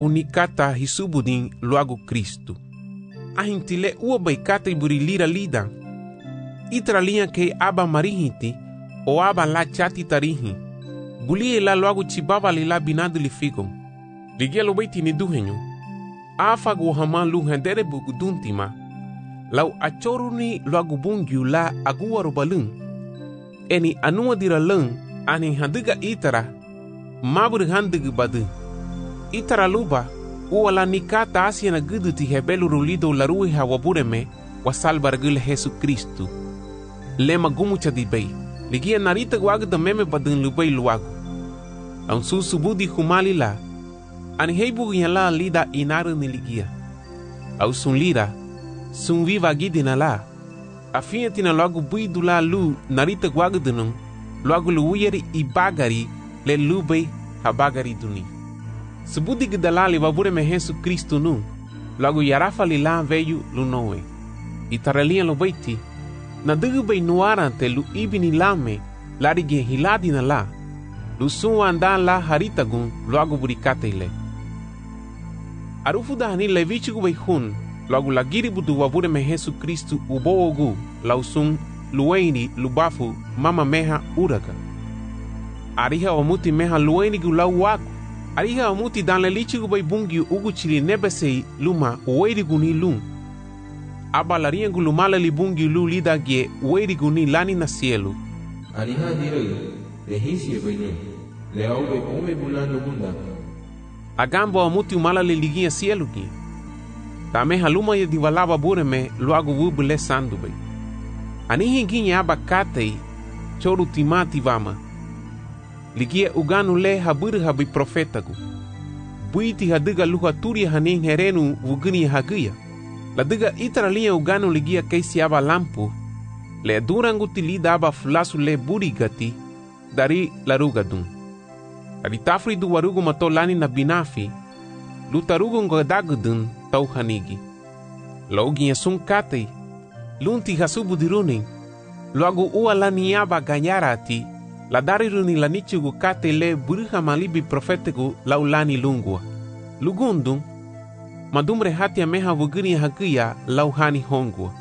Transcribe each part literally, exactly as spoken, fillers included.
unikata hisubudin luagu Kristu. Ahintile ua baikata iburi lira lida. Itralinha ke aba marihiti o aba la chati tarihi. Bulie la luagu chibaba li la binadu li figo. Ligia lo baiti ni duhenyo. Afa guhama lu hendere buguduntima. Lau achoruni luagu bungyu la agua robalung. Eni anua dira lung ani handiga itara. Mabur handiga badu. Itara luba uala nikata asia na gudu ti hebelu rulido larui hawabureme wa salvar gule Jesu Kristu. Lema gumucha di bay. Ligia narita guagu da meme badun lubay luagu. Ang susubudi humali la. Ani heibu la lida inaru ni ligia. Au sun lira. Sun viva gidina la. Afia tina luagu buidu la lu narita guagu dunung. Luagu luuyeri ibagari le lubay habagari duni. Subudi gidalali wabureme Jesu Kristu nu. Luagu yarafa li la veyu lunoe. Itaralia lo baiti. Na dugu bay nuarante lu ibini lame larige hiladi na la. Lu sunwa andan la haritagun luagu burikate ile. Arufu dahani levichigu bay hun luagu lagiri budu wabureme Jesu Kristu uboogu lausun luweni lubafu mama meha uraga. Ariha omuti meha luweni gu lau wagu. Ariha omuti dan lelichigu bay bungi ugu chili nebesei luma uweirigu ni lung. Aba lariengu lumala li bungi lu lida gie uweirigu ni lani na cielo. Ariha direi lehisi ebenu leau bay pome bulano bunda. Agambo omuti umala li ligia cielo gie. Tameha luma ye diwalaba bureme luagu wubule sandu bay. Anihi ginye aba katei choru timati vama. Ligia uganu le haburu habi profetagu. Buiti hadiga luha turi haning herenu wugini hagia. La diga itaralia uganu ligia keisi aba lampu. Le durangu tilida aba fulasu le burigati dari larugadun. Dari tafri du warugu mato lani na binafi. Lutarugu ngodagudun tau hanigi. Logi ya sun katei. Lunti hasubu diruning. Luagu ua lani aba ganyarati. La dariruni la nichugu kate le buruha malibi profetegu laulani lungua. Lugundung, madumre hatia meha wugini hagia lauhani hongua.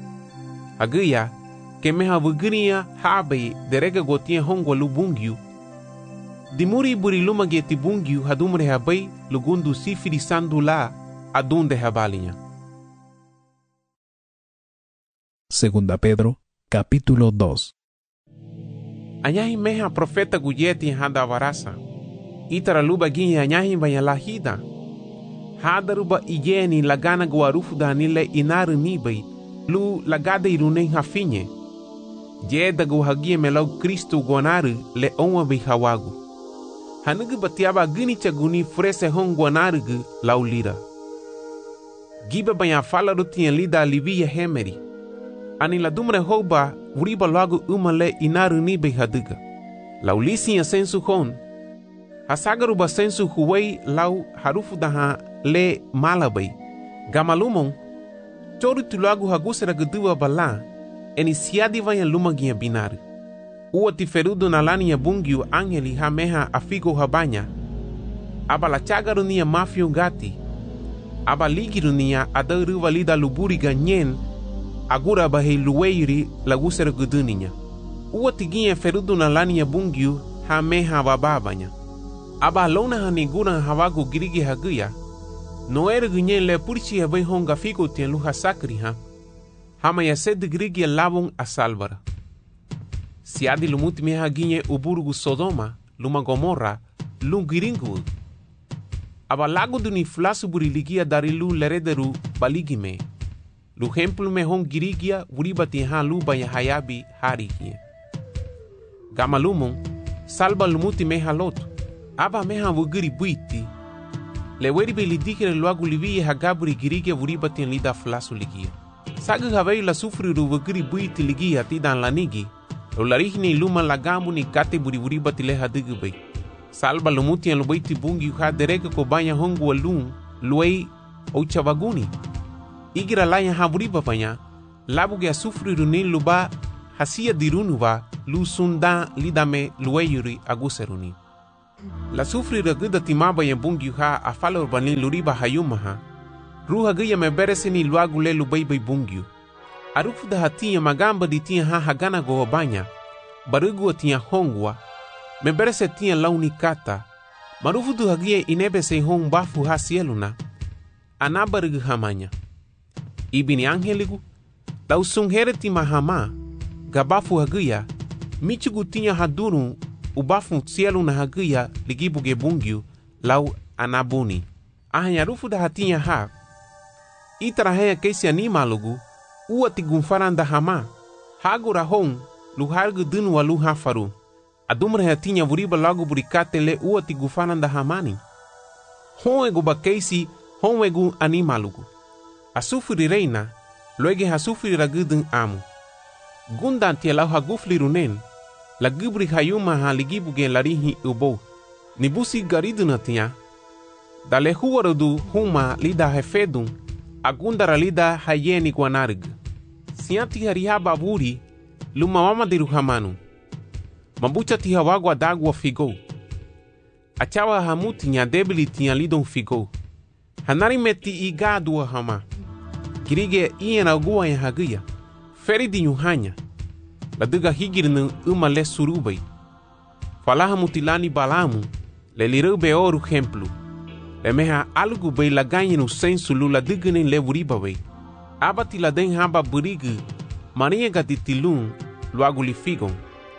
Hagia, ke meha wuginia habe derega gotia hongua lubungyu. Dimuri buri luma geti bungyu hadumre habai lugundu sifiri sandu la adunde habalinya. Segunda Pedro, capítulo dos. Anyahi meha profeta guyeti handa varasa. Itara luba ginye anyahi bayalahida. Hadaruba ijeni lagana guarufu danile inaru nibai. Lu lagada iruneng hafinye. Jeda guhagie melau Kristu guanaru le onwa bihawagu. Hanugu batiaba gini chaguni frese hong guanaru gu laulira. Giba bayafala rutien lida livia hemeri. Ani la dumre hoba uriba lagu umale inaru ni behaduga. Laulisi ya sensu hon. Hasagaruba sensu huwei lau harufu daha le malabay. Gamalumong. Choru tulagu hagusera gudua bala. Eni siadi vaya lumagia binaru. Ua tiferudu nalani ya bungiu angeli hameha afigo habanya. Aba la chagaru niya mafio gati. Aba ligiru niya adaru valida luburi ganyen. Agura bahe luweiri lagusera guduninya. Ua tiginye ferudu na lani ya bungiu ha meha wababanya. Aba lona hanigura hawagu girigi haguya. Noere gunye le purchi habai honga figo tien luha sakri ha. Hama ya sed girigi labung asalvara. Siadi lumuti meha ginye uburugu Sodoma, luma Gomorra, lungiringu. Aba lagu duni flasu buriligia darilu lerederu baligime. Lu hemplu me hong girigia uribati ha luba ya hayabi harigie. Gamalumong salba lumuti meha lotu. Aba meha wugiri buiti. Le weribe lidikere luagu liviye hagaburi girigia uribati en lida flasu ligia. Sagu havei la sufri ru wugiri buiti ligia tidan lanigi. Lo larihni luma lagamu ni kate buri uribati le hadigu bay. Salba lumuti en lubaiti bungi ha dereka ko banya hongu walung luei ouchavaguni. Igira laya haburiba panya, labu ge sufri runin luba hasia dirunuba lu sunda lidame lueyuri aguseruni. La sufri ragida timaba ya bungi ha afala urbani luriba hayuma ha. Ruha gaya meberese ni luagu le lubai bai bungiu. Arufu da hatinha magamba di tinha ha hagana go banya. Barugua tinha hongwa. Meberese tinha launi kata. Marufu du hagia inebe se hong bafu ha sieluna. Anabarug hamanya. Ibini angeligu. Lau sunghere ti mahama. Gabafu hagia. Michugu tinha haduru. Ubafu sieluna hagia ligibu gebungiu. Lau anabuni. Ahanya rufu da hatinha ha. Itarahaya keisi animalugu. Ua tigunfaranda hama. Hagura hong. Luhargu dunu wa luha faru. Adumra hatinha vuriba lagu burikate le ua tigufananda hamani. Honwegu bakeisi, honwegu animalugu. Asufuri reina, luege hasufuri ragudun amu. Gundan tia lau hagufli runen, la gubri hayuma ha ligibuge larihi ubo. Nibusi gariduna tia. Dale huwarudu huma lida hefedun, agundara lida hayeni guanarg. Sianti harihaba buri, luma mama diru hamanu. Mabucha ti hawagwa dagwa figo. Achawa hamu tinha debili tinha lidon figo. Hanari meti igadua hama. Girige iena ogua ya hagia. Feri di nyuhanya. Laduga higirnu uma le surubai. Falaha mutilani balamu. Le lirube oru hemplu. Le meha algu bei laganyi no sensu lula digene le wuriba bei. Abati la den haba burigi. Maria gatitilun luagu li figon.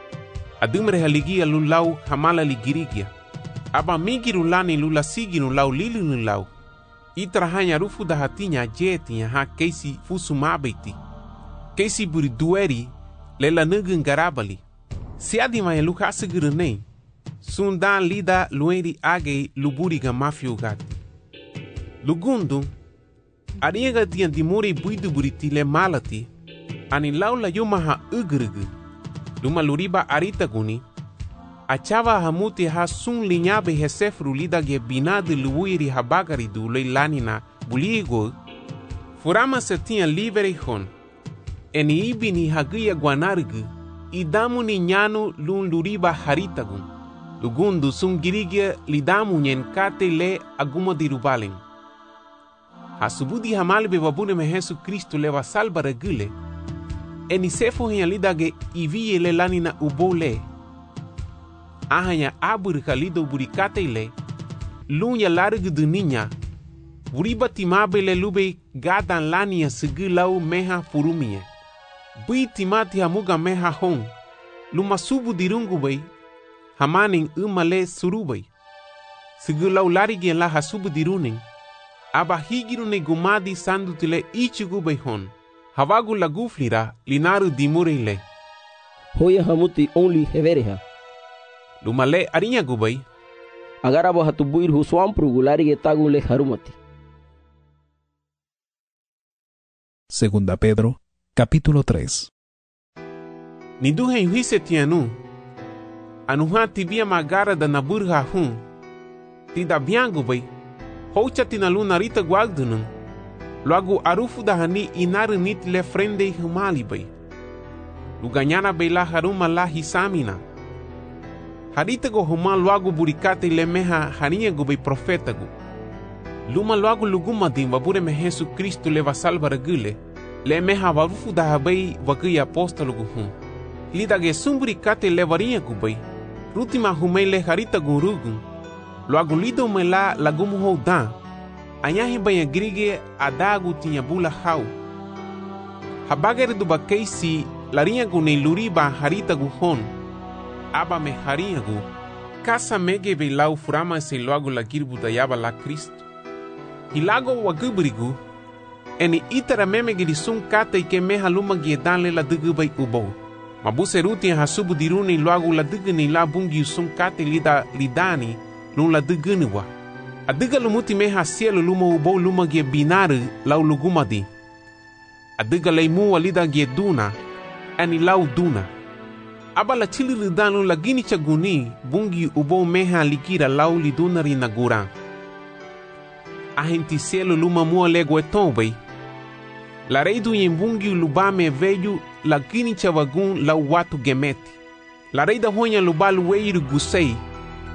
Adumre haligia lulau hamala ligirigia. Aba migiru lani lula siginu lau lilinu lau. Itrahanya rufu da hatinya jetinya ha keisi fusu mabeti. Keisi buri dueri lela nugun garabali. Siadi maya luka sigurunei. Sundan lida lueri age luburiga mafiugati. Lugundu. Ariega tian dimuri buidu buriti le malati. Ani lau la yuma ha ugrugu. Luma luriba arita guni. Achava hamuti ha sun linyabe hesefru lida ge binade luiri habagari du le lanina buligo. Furama se tinha livre hon. Eni ibini hagia guanargu. Idamu ni nyanu lun luriba haritagun. Lugundu sun girigia lidamu nyen kate le aguma dirubalen. Hasubudi hamalbe babune me Jesu Cristo leva salva regule. Eni sefo henya lidage ivie le lanina ubole. Ahanya aburika lido burikate ile. Lunya largu duninya. Wuriba timabe le lube gadan lania sigilau meha furumie. Bui timati hamuga meha hong. Luma subu dirungu bay. Hamaning umale surubay. Sigilau larigien la hasubu diruning. Aba higirune gumadi sandutile ichigu bay hon. Havagu laguflira linaru dimurile. Hoya hamuti only hevereha. Lumale arinya gubay. Agarabo hatubuir huswampru gularige tagule harumati. Segunda Pedro, capítulo tres. Niduhe yuhise tianu. Anuha tibia magara da naburha hun. Tida biangu bay. Hocha tinalu narita guagdunun. Logo arufu da hani inaru nit le frende humali bay. Luganyana bay la haruma la hisamina. Harita go huma logo burikate le meha harinha go bay profeta go. Luma logo luguma din babure me Jesu Cristo leva salva regule. Le meha warufu da habay wakuya apostolo go hum. Lida ge sumburikate le varinha go bay. Rutima humay le harita go rugun. Logo lido me la lagumu ho dan. Anyahi banha grige adagu tinha bula hau. Habagere do bakeisi larinha gu ne luriba harita gu hon. Aba me harinha gu. Kasa mege be lau furama se logo la girbu da yaba la Cristo. Hilago wagubrigu. Eni itara meme giri sun kata ike meha luma giedan le la dugu bay ubo. Mabuse ruti hasubu diruni logo la dugu ni la bungi sun kata lida lidani lun la dugu niwa. Adiga lumuti meha cielo luma ubo luma gie binaru lau lugumadi. Adiga leimu walida gie duna, ani lau duna. Aba la chili lidanu la gini chaguni bungi ubo meha likira lau liduna rinagura. Ahenti cielo luma mua lego etombe. La reidu yembungi lubame veju la gini chavagun lau watu gemeti. La reida honya lubalu weiru gusei.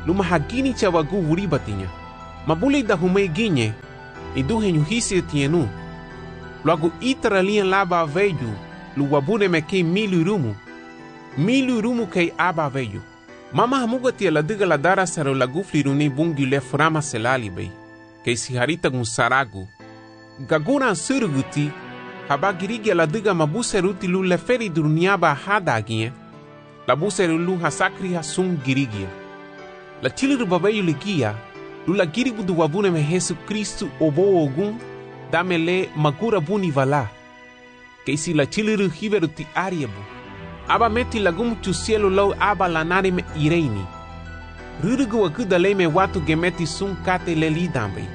luma hagini cha wagu vuri batinya. Mabule da humei ginye, ni duhe nyuhisi tienu. Logo itara lian laba veju, lu wabune me kei milu rumu. Milu rumu kei aba veju. Mama hamuga tia la diga la dara saro la gufli runi bungi le furama selali bei. Kei si harita gun saragu. Gaguna suruguti, habagirigia la diga mabuse ruti lu le feri duruniaba hada agie. La buse lu hasakri hasung girigia. La chiliru babayu ligia, lu la giribu du wabune me Jesu Kristu obo ogun, dame le magura buni vala. Kei si la chiliru hiveru ti ariebu. Aba meti lagum tu cielo lau aba lanare me ireini. Rurugu wakuda le me watu gemeti sun kate le lidambe.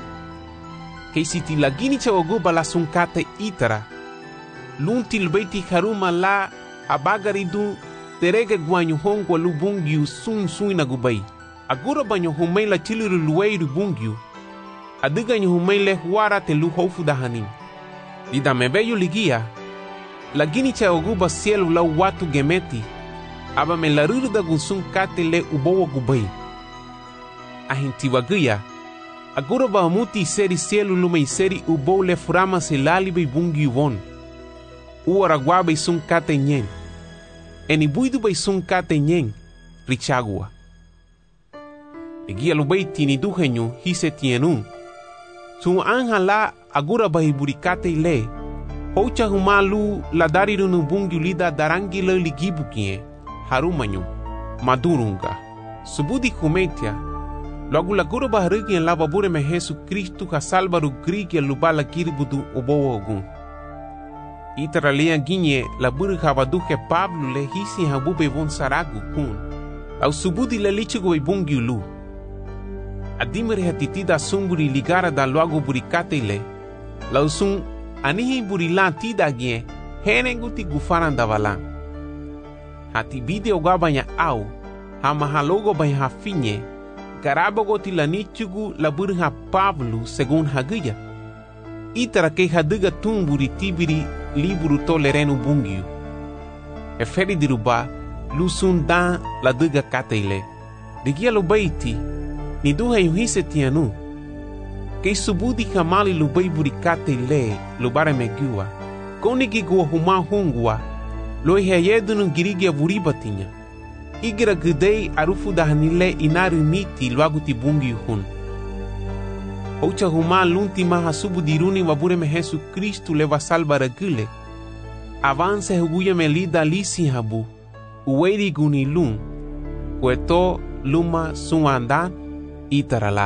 Kei si ti lagini cha waguba la sun kate itara. Lunti lbeiti haruma la abagaridu terege guanyu hongwa lu bungyu sun sun na gubai. Agura banyo humei la chiliru lueiru bungyu. Adiga nyu humei le huara te lu hofu da hanim. Dida mebeyu ligia. Lagini cha oguba cielo la watu gemeti. Aba me la ruruda gunsun kate le ubowa gubai. Ahinti waguya. Agura ba muti seri cielo lume iseri ubo le furama se lalibe bungi won. Uara guabe sun kate nyen. Eni buidu bay sun kate nyen. Richagua. Ligia lubay tini duhenyo hise tienun. Sun anja la agura bay burikate le. Hocha humalu la dariru no bungi lida darangi le ligibu kie. Harumanyo. Madurunga. Subudi kumetia. Logo la gura baharigi en la babure me Jesu Kristu ka salvaru grigi lubala kiribudu obo ogun. Itara lea ginye la buru habaduke Pablo le hisi habube von saragu kun. Au subudi le lichigo bungi lu. Adimere hatitida sumburi ligara da loago burikate le. La usung anihi burilan tida gie henenguti gufaran da valan. Hati video gabanya au hamahalogo banya hafinye. Garabogo tilanichugu la burha Pablo según haguya. Itara ke haduga tumburi tibiri liburu tolerenu bungiu. Eferi diruba lusun dan la duga kateile. Digia lo baiti ni duha yuhise tianu. Ke subudi kamali lo baiburi kateile lo bare megua. Konigi gua huma hungua lo heyedunu girigia vuribatinya. Igira gudei arufu dahanile inaru miti luaguti bungi hun. Ocha huma lunti maha subu diruni wabure me Jesu Kristu leva salva regule. Avance huguya me lida lisi habu. Uweri guni lun. Kueto luma suandan itarala.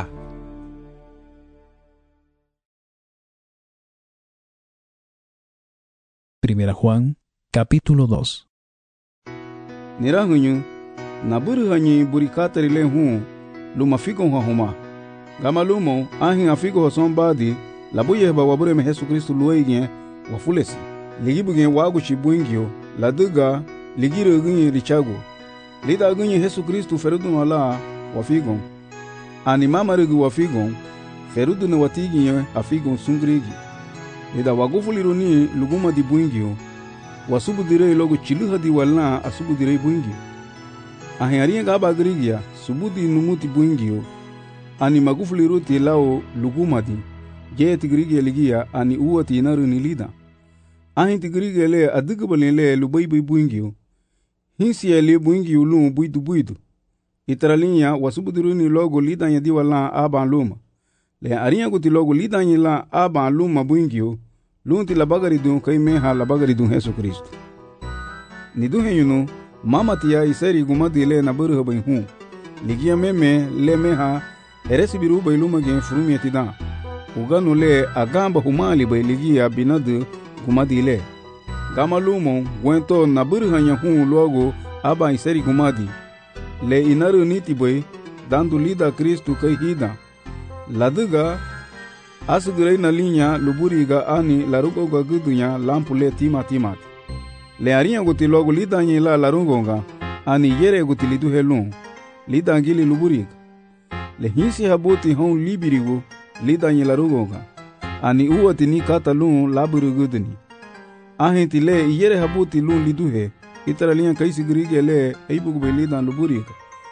Primera Juan, capítulo dos. Nirahuñu, naburu hanyi burikatari le hu, luma figon ha huma. Gama lumo, ahin afigo hoson badi, labuye ba wabure me Jesu Kristu lueigien, wafulesi. Ligibu gen wagu chibuingio, la duga, ligiro gunye richago. Lida gunye Jesu Kristu ferudu ala, wafigon. Ani mama regu wafigon, ferudu na watigien afigon sungrigi. Lida wagufuliruni luguma di buingio, wasubu direi logo chiluha di walna asubu direi buingio. Ahin gaba grigia, subudi numuti buingio, ani magufuliruti lao luguma di, je tigrigia ligia ani uwati inaru nilida. Ahin tigrigia le adigabali le lubaibai buingio, hinsi le buingio lum buidu buidu. Itaralinya wasubu diruni logo lidanya di walna aban luma. Le ariya guti logo lidanya la aban luma buingio, lunti la bagari dun kai meha la bagari dun Jesu Kristu. Ni duhe yunu, mama tia iseri gumadi le na buru bai hu. Ligia meme le meha eresi biru bai luma gen furumi etidan. Uganu le agamba humali bai ligia binadu gumadi le. Gama lumo gwento na buru hanya hu logo aba iseri gumadi. Le inaru niti bai dandu lida Kristu kai hida. Laduga asugurei na linha luburiga ani larugo ga gudunya lampu le tima timat. Le arinha guti logo lidanyi la larungonga ani yere guti lidu helun lidangili luburiga. Le hinsi habuti hon libirigo lidanyi larungonga ani uwati ni kata lun laburu guduni. Ahinti le yere habuti lun liduhe itara linha kaisi gurige le eibugu be lidan luburiga.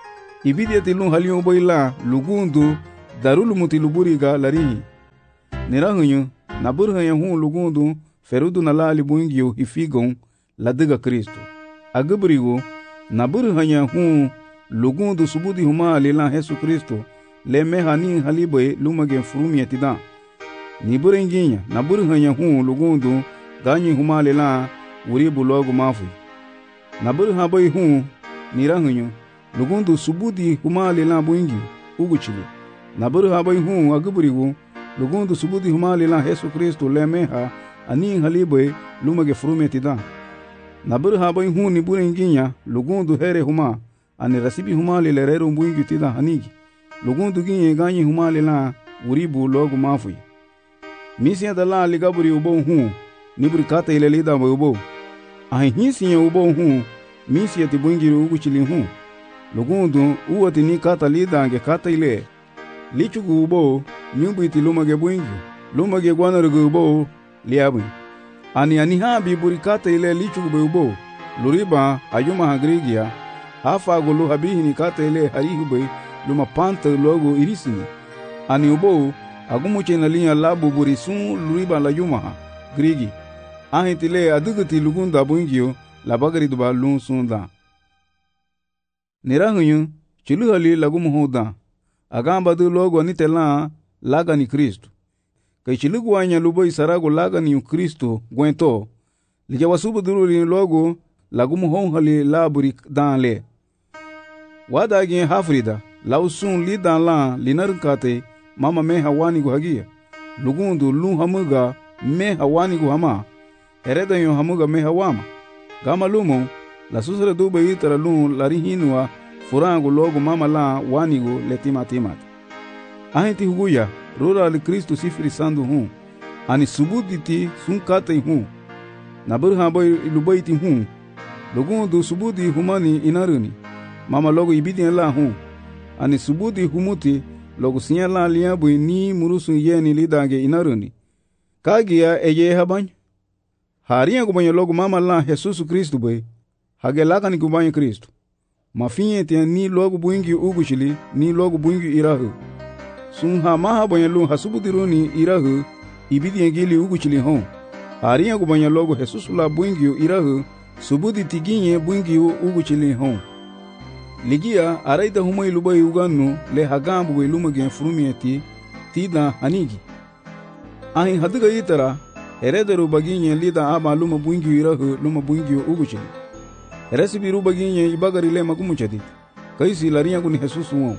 Ibidia tilun halion boila lugundu darulu muti luburiga larihi. Nirahunyu naburhanya hun lugundu ferudu nalali buingio hifigon ladiga Kristo. Agabrigo naburhanya hun lugundu subudi huma lila Yesu Kristo le mehani haliboy lumage furumia tidan. Niburenginya naburhanya hun lugundu ganyi huma lila uribu logo mafui. Naburha boy hun nirahunyu lugundu subudi huma lila buingio uguchili. Naburha boy hun agabrigo lugundu subudi huma lila Yesu Kristo le meha ani haliboy lumage furumia tidan. Naburha boy hun niburenginya lugundu here huma ani rasibi huma lila rero buingio tidan hanigi. Lugundu ginye ganyi huma lila uribu logo mafui. Misia dala ligaburi ubo hun niburi kata ile lida ubo. Ahi hisinya ubo hun misia tibungiri uguchili hun. Lugundu uwati ni kata lida ange kata ile. Lichugu ubo nyumbu iti lumage bungi. Lumage guanarugu ubo liabu. Ani anihabi buri kata ile lichugu ubo. Luriba ayuma hagrigia. Hafa gulu habihi ni kata ile harihube luma panta logo irisini. Ani ubo agumuche na linya labu buri sun luriba la yumaha grigi ahitile aduguti lugunda bungio la bagari duba lun sunda nirahunyu chuluhali lagumu hoda agamba du logo nitela laga ni Kristo kai chilugwanya lubo isarago laga ni Kristo gwento lija wasubu duruli logo lagumu honhali laburi danle wadagi hafrida lausun lidan la linarkate mama me hawani gu hagia lugundu lu hamuga me hawani gu hama hereda yo hamuga me hawama gama lumo la susre dube itara lu larihinwa furangu logo mama la wani gu letima timat ahiti huguya rura li Kristo sifri sandu hu ani subuditi sunkate hu naburha boy lubaiti hu lugundu subudi humani inaruni mama logo ibidin la hu ani subudi humuti logo sinyala liabu ni murusu yeni lidange inaruni kagia eye habany haria kubanya logo mama la Jesus Kristo boy hagelaka ni kubanya Kristo mafinye te ni logo buingi ugushili ni logo buingi irahu sunha maha banya lu hasubudiruni irahu ibidi ngili ugushili hon haria kubanya logo Jesus la buingi irahu subudi tiginye buingi ugushili hon ligia araida humai lubai uganu le hagambu we lumage furumieti tida hanigi ahi hadiga itara herederu baginye lida aba luma buingi irahu luma buingi uguchili resibi ru baginye ibagari le magumuchadi kaisi lariya kuni Jesus wo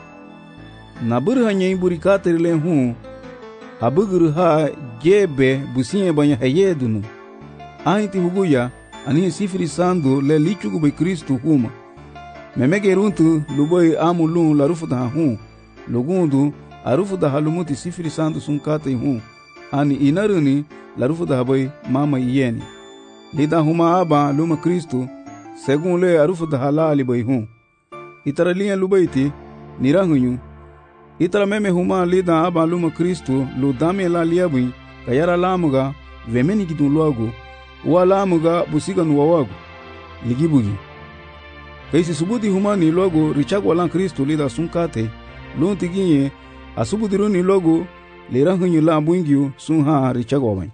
naburhanye burikatri le hu habuguru ha jebe businye banya hayedunu ahi ti huguya ani sifri sandu le lichugu be Kristo huma memege runtu luboy amulun la rufu da hu lugundu arufu da halumuti sifiri sandu sunkate hu ani inaruni la rufu da boy mama yeni lida huma aba luma Kristo segun le arufu da halali boy hu itara liya lubaiti nirahunyu itara meme huma lida aba luma Kristo lu dame la liabu kayara lamuga vemeni kidun logo wala muga busiga nuwawagu ligibugi kaisi subudi humani logo richagwa lan Kristo lida sunkate lunti ginye asubudiruni logo lirahunyu la buingio sunha richagwa wan.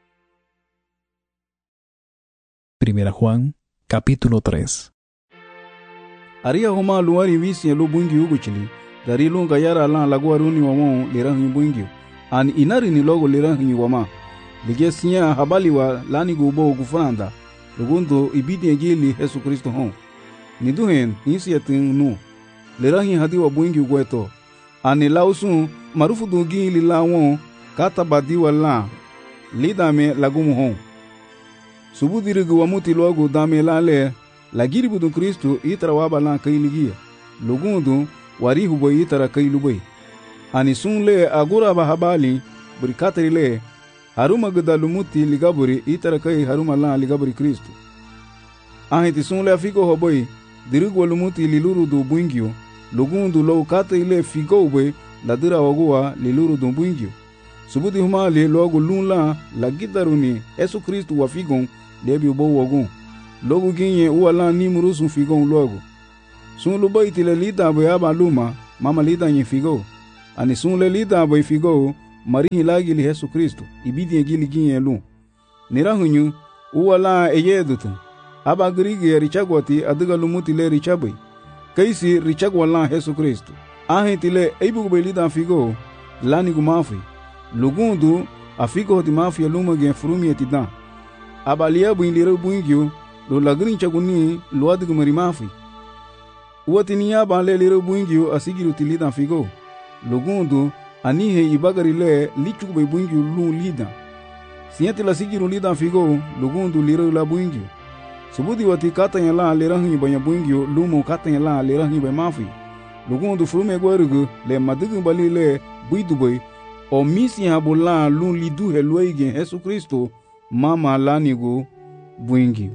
Primera Juan, capítulo tres. Aria huma luari visi lo buingio uguchili dari lunga yara lan laguaruni wamo lirahunyu buingio an inari ni logo lirahunyu wama ligesinya habali wa lani gubo gufanda lugundo ibidi ngili Yesu Kristo hon niduhen nisiatin nu lerahi hadi wa buingi gweto ani lausun marufu dungi lilawon kata badiwa la lidame lagumu hon subudirigu wa muti logo dame lale lagiri budun Kristo itara waba la kailigia lugundu warihu boy itara kailubai ani sunle agura bahabali burikatri le haruma gudalumuti ligaburi itara kai haruma la ligaburi Kristo ahiti sunle afiko hoboy dirigu walumuti liluru do buingio lugundu lo kata ile figo we ladira wagua liluru do buingio subudi huma le logo lunla la gitaruni Yesu Kristo wa figon lebi bo wagun logo ginye wala ni murusu figon logo sun lubai ti le lida boy aba luma mama lida nyi figo ani sun le lida boy figo mari hilagi li Yesu Kristo ibidi gili ginye lu nirahunyu uwala eyedutu aba grigi richagwati adiga lumuti le richabai kaisi richagwala Yesu Kristo ahe tile eibu boy lida figo lani gumafi lugundu afigo di mafia luma gen frumi etidan abalia bu indire buingyo lo lagrin chaguni lo adigu mari mafi uwatinia ba le lire buingyo asigiru tilida figo lugundu anihe ibagari le lichu be buingyo lu lida siente la sigiru lida figo lugundu lire la buingyo subudi wati katanya la lire hin banya buingyo lumo katanya la lire hin be mafi lugundu frume gwarugu le madigu bali le buidu boy o misi habola lun lidu heluige Yesu Kristo mama lanigu buingi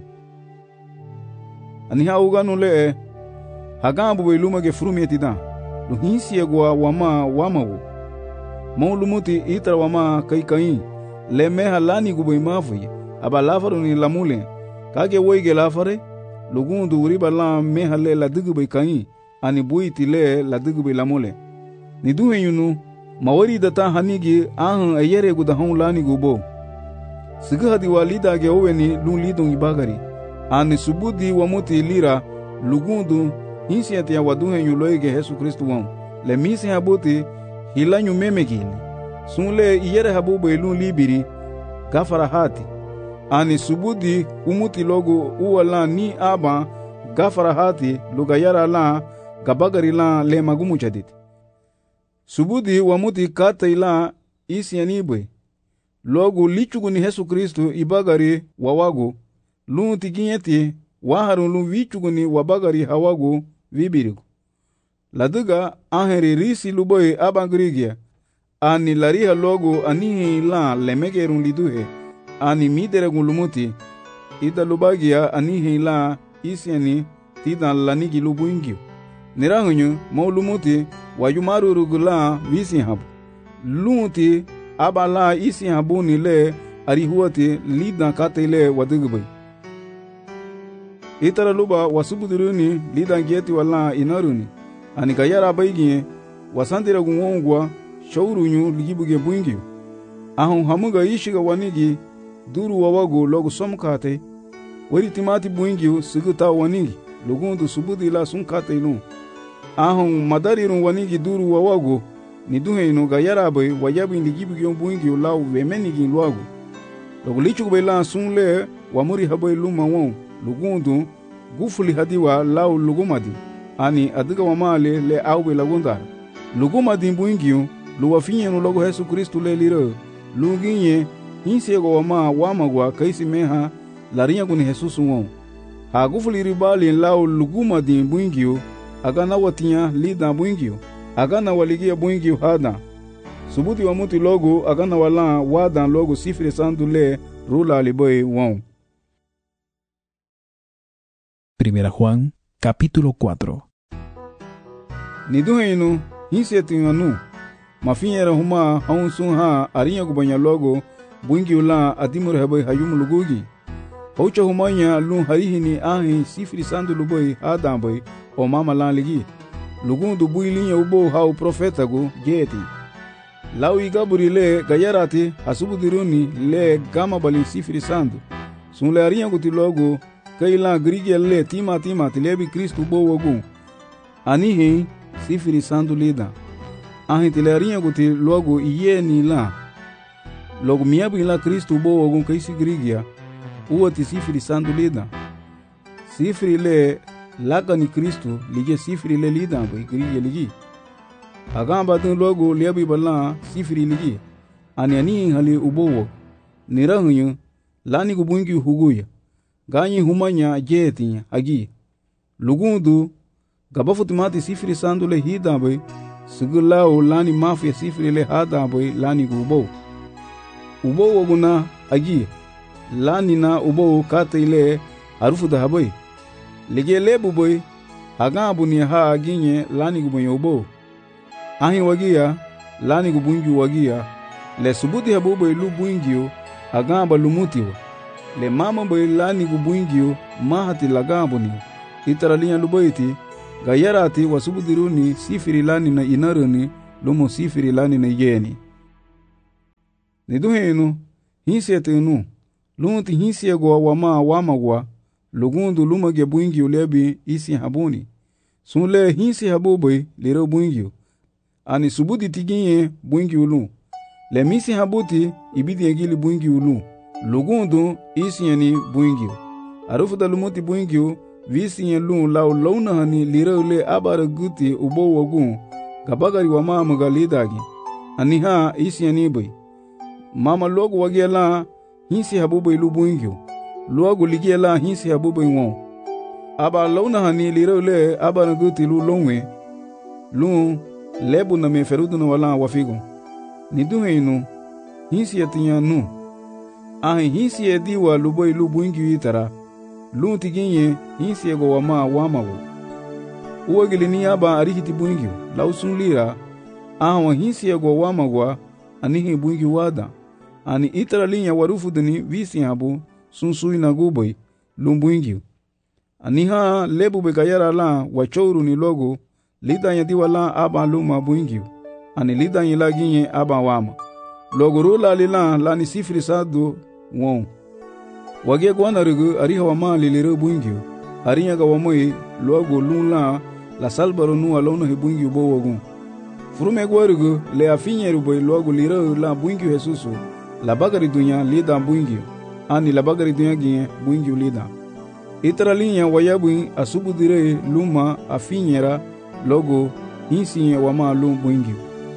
ani hauganu le hagambu boy lumage frumi etida lu hinsi egwa wama wamawo maulumuti itra wama kai kai le meha lanigu boy mafi abalafaru ni lamule kage woige lafare lugundu uriba la meha le ladigu boy kai ani buiti le ladigu boy lamule ni duhenyunu mawari data hanigi ahan ayere guda hon lani gubo siga hadi walida ge oweni lun lidon ibagari ani subudi wamuti lira lugundu insiate ya waduhe yuloige Yesu Kristo won le misi habuti hilanyu memegili sunle iyere habubo lun libiri gafara hati ani subudi umuti logo uwala ni aba gafara hati lugayara la gabagari la le magumu chaditi subudi wamuti kata ila isi yanibwe logo lichugu ni Yesu Kristo ibagari wawago lunti ginyeti waharun lun wichugu ni wabagari hawago vibirigo laduga aheri risi luboy abangrigia ani lariha logo ani la lemegerun liduhe ani mideregun lumuti ida lubagia ani la isi yani tida lanigi lubuingio nirahunyu maulumuti wayumaru rugula visi habu lunti abala isi habu ni le arihuati lida katele wadigbai itara luba wasubuduruni lida ngeti wala inaruni ani kayara baigie wasandira gungongwa shaurunyu ligibuge buingio ahun hamuga ishiga wanigi duru wawago logo somkate wari timati buingio siguta wanigi lugundu subudi la sunkate lu ahun madarirun wanigi duru wawago ni duheinu gayara bai wayabi ligibuge buingio law wemenigi luago logo lichu bela sunle wamuri habai luma won lugundu gufuli hadiwa law lugumadi ani adiga wamale le awbe lagundar lugumadi buingio luwafinyenu logo Yesu Kristo le lire luginye hinsego wama wamagwa kaisi meha larinya kuni Jesus won ha gufuli ribali law lugumadi buingio agana watinya lida buingio agana waligia buingio hada subuti wa muti logo agana wala wadan logo sifre sandule rula liboy won. Primera Juan, capítulo cuatro. Ni duheinu hinsetinganu mafinyera huma haunsun ha arinya kubanya logo buingio la adimur haboy hayum lugugi Ocha humanya lun harihini ahi sifri sandu luboy hadamboy o mama lan ligi lugundu builinya ubo hau profeta go jeti lawi gaburi le gayarati hasubudiruni le gama bali sifri sandu sunle arinya guti logo kaila grige le tima tima tilebi Kristu bo wogu anihi sifri sandu lida ahi tile arinya guti logo iyeni la logo miabu ila Kristu bo wogu kaisi grigia uwati sifri sandu lida sifri le laka ni Kristu lige sifri le lida bai grige ligi agamba tun logo liabi bala sifri ligi ani ani hali ubowo nirahunyu lani kubungi huguya ganyi humanya jeti agi lugundu gabafutimati sifri sandu le hida bai sigulao lani mafia sifri le hada bai lani gubo ubowo guna agi lani na ubo kate ile harufu da habai lige lebu boy agabu ni ha aginye lani gubo ubo ahi wagia lani gubunju wagia le subuti habu boy lu buingio agamba lumutiwa le mama boy lani gubunju mahati lagabu ni itaralinya luboiti gayarati wasubudiruni sifiri lani na inaruni lumo sifiri lani na yeni. Niduhenu hinsetenu lunti hinsiegwa wama wamagwa lugundu lumage buingi ulebi isi habuni sunle hinsi habubai lero buingi ani subudi tiginye buingi ulu le misi habuti ibidi egili buingi ulu lugundu isi yani buingi arufuda lumuti buingi visi yelu lau launa hani lero le abara guti ubo wagun gabagari wama magalidagi ani ha isi yani bai mama logu wagela hinsi habubai lu buingi luagu ligiela hinsi habubai won aba launa hani liro le aba nguti lu longwe lu lebu na me ferudu na wala wafigo ni duheinu hinsi atinya nu ahi hinsi ediwa lubai lu buingi itara lu tiginye hinsi ego wama wamawo uwagili ni aba arihiti buingi lausun lira ahwa hinsi ego wamagwa anihi buingi wada ani itara linya warufu duni visi habu sunsui na gubai lumbuingi aniha lebu begayara la wachouru ni logo lidanya diwa la aba luma buingi ani lidanya la ginye aba wama logo rula lila la ni sifiri sadu won wage gwana rugu ariha wama liliro buingi arinya ga wamoi logo lula la salbaro nu alona he buingi bo wogun furume gwarugu le afinye rubai logo liro la buingi Jesusu la bagari dunya lida buingi ani la bagari dunya ginye buingi lida itara linya wayabu asubudire luma afinyera logo hinsiye wama lum buingi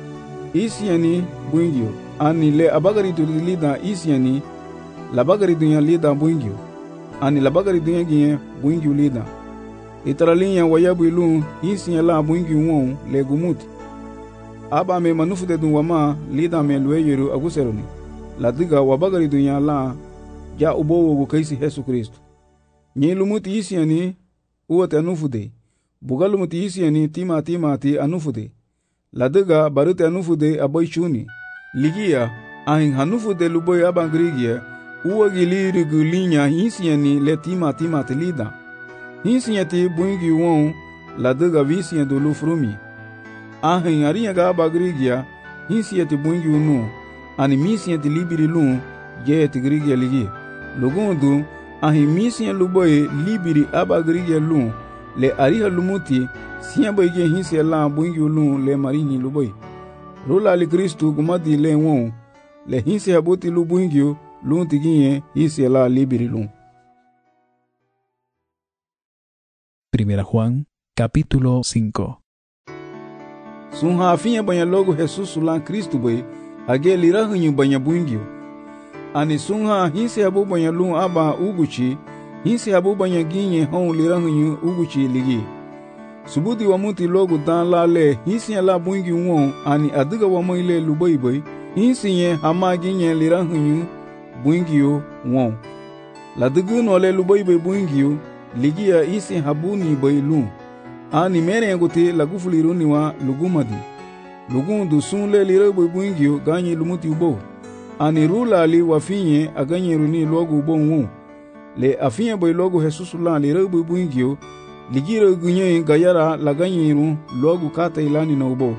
isiani buingi ani le abagari dunya lida isiani la bagari dunya lida buingi ani la bagari dunya ginye buingi lida itara linya wayabu lum hinsiye la buingi won le gumuti aba me manufu de dun wama lida me lueyeru aguseroni la diga wabagari dunya la ja ubo wo kaisi Yesu Kristo nyi lumuti isiani uwate anufude bugalumuti isiani tima timati anufude la diga barute anufude aboy chuni ligia ahin hanufude luboy abangrigia uwagili rigulinya isiani le tima timati lida isiati buingi won la diga visian do lufrumi ahin ariya ga abagrigia isiati buingi unu ani misian ti libiri lu je tigrigia ligi lugundu ahi misian luboy libiri abagrigia lu le ariha lumuti siamba ige hinsi la buingi lu le marini luboy rula li Kristu gumadi le won le hinsi habuti lu buingi lu tiginye hinsi la libiri lu. Primera Juan, capítulo cinco. Sunha afinha banha logo Jesus la Kristu boy age lirahanyu banya buingio ani sunha hinsi habu banya lu aba uguchi hinsi habu banya ginye hon lirahanyu uguchi ligi subudi wa muti logo dan la le hinsi la buingi won ani adiga wa moile lubai boy hinsi ye hama ginye lirahanyu buingio won la digu no le lubai boy buingio ligi ya isi habu ni boy lu ani mere ngote la gufuliruni wa lugumadi lugundu sunle lirebo buingio ganye lumuti ubo ani rula li wafinye aganye runi logo ubo wu le afinye boy logo Jesus la lirebo buingio ligiro gunye gayara la ganye ru logo kata ilani na ubo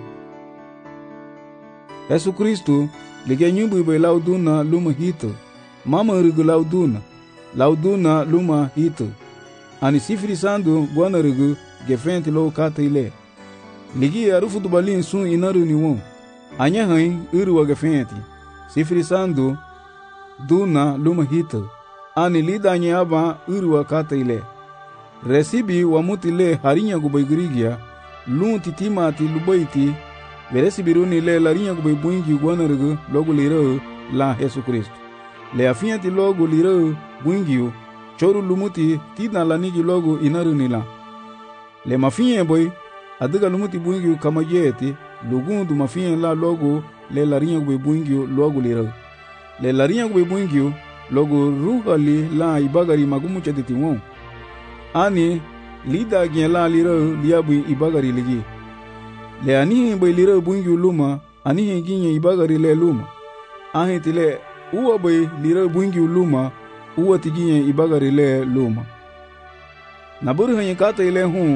Yesu Kristo ligenyumbu boy lauduna luma hito mama rugu lauduna lauduna luma hito ani sifiri sandu bwana rugu gefenti lo kata ile ligi arufu dubalin sun inaru ni won anya hain uru wa gefenti sifiri sandu duna luma hita ani lida nya aba uru wa kata ile resibi wa mutile harinya gubaygrigia lun titimati lubaiti veresibiruni le larinya gubaybuingi gwana rugu logo liro la Yesu Kristo le afianti logo liro buingio choru lumuti tina lanigi logo inaru ni la le mafiye boy adiga lumuti buingi kama jeti lugundu mafiye la logo le larinya gwe buingi logo lira le larinya gwe buingi logo ruhali la ibagari magumu chaditi won ani lida gyen la lira liabu ibagari ligi le ani boy lira buingi luma ani ginye ibagari le luma ahi tile uwa boy lira buingi luma uwa tiginye ibagari le luma naburu hanye kata ile hu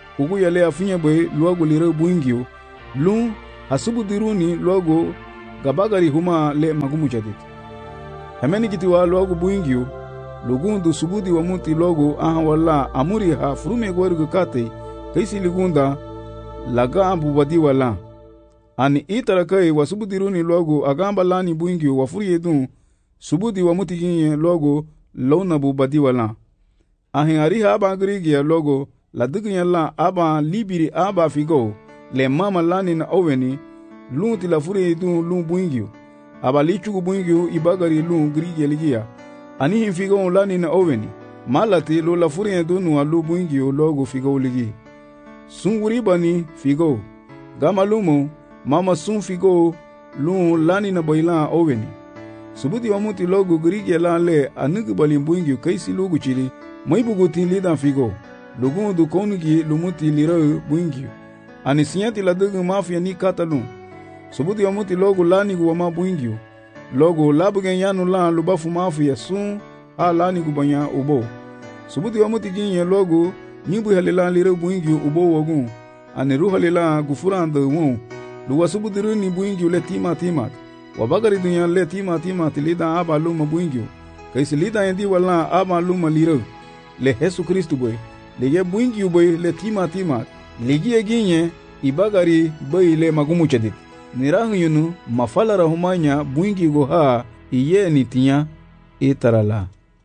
ugu yale afunye boy logo lire buingio lun hasubudiruni logo gabagari huma le magumu jadit hameni jiti wa logo buingio lugundu subudi wa muti logo aha wala amuri ha frume gorgo kate kaisi ligunda laga ambu wadi wala ani itara kai wa subudiruni logo agamba lani buingio wa furi edun subudi wa muti ginye logo lona bu badi wala ahin ari ha bagrigia logo la dignya la aba libiri aba figo le mama lani na oveni lunti la furi edun lun buingio aba lichugu buingio ibagari lun grigia ligia ani hin figo lani na oveni malati lo la furi edun wa lu buingio logo figo ligi sunguri bani figo gama lumo mama sun figo lun lani na boilan oveni subudi wa muti logo grigia la le anugu balin buingio kaisi logo chili mai bugutin lidan figo lugun du konugi lumuti lira buingio ani sinyati la dugu mafia ni katalun subudi wa muti logo lani gu wama buingio logo labugen yanu la lubafu mafia sun ha lani gu banya ubo subudi wa muti ginye logo nibu halila lira buingio ubo wogun ani ru halila gufuranda won luwa subudi ru ni buingio le tima timat wabagari dunya le tima timat lida aba luma buingio kaisi lida yendi wala aba luma lira le Yesu Kristu boy lege buingio boy le tima timat legi eginye ibagari boy le magumu chedit nirahu yunu mafala rahumanya buingio go ha iye nitinya itarala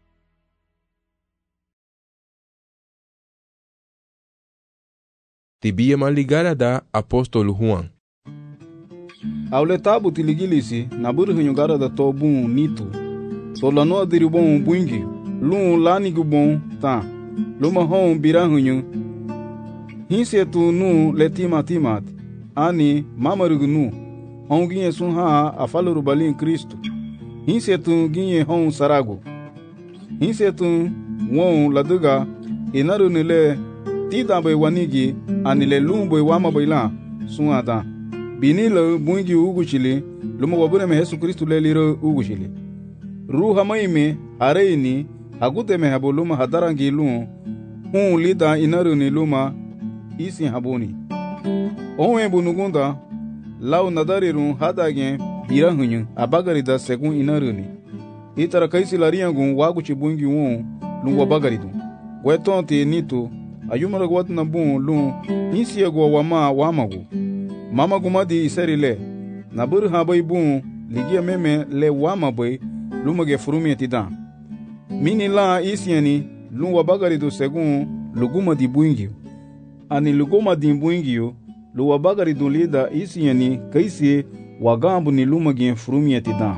Tibia maligara da apóstolo Juan. Aule tabu tiligilisi na buru hunyugara da tobun nitu so lano adiri bon buingio lun lani gu bon ta luma hon birahunyu hinse tu nu letima timat ani mamarugu nu hon ginye sun ha afaluru balin Kristo hinse tu ginye hon sarago hinse tu won laduga inaru nile tida boy wanigi ani le lumboy wama boyla sun ada binilo buingi ugu chili luma wabure me Yesu Kristo le liro ugu chili ruha maime areini agute me habo luma hadarangi lun hun lida inaru ni luma isi haboni onwe bunugunda lau nadarirun hadagen birahunyu abagari da segun inaru ni itara kaisi lariangun waguchi buingi won lun wabagari dun wetonte nito ayumara gwat na bun lun insi agwa wama wamagu mama gumadi iserile na bur ha bay bun ligia meme le wama bay lumage furumi tidan mini la isiani lun wabagari do segun luguma di buingio ani luguma di buingio lu wabagari do lida isiani kaisi wagambu ni lumage furumi tidan